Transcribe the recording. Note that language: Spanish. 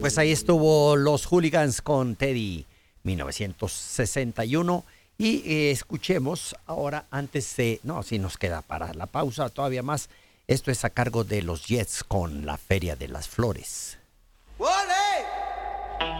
Pues ahí estuvo Los Hooligans con Teddy 1961 y escuchemos ahora antes de, no, si nos queda para la pausa todavía más, esto es a cargo de los Jets con la Feria de las Flores. ¡Ole!